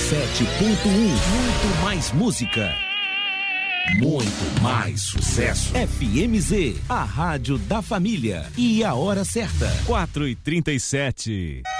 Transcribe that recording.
Muito mais música. Muito mais sucesso. FMZ, a rádio da família. E a hora certa, 4h37.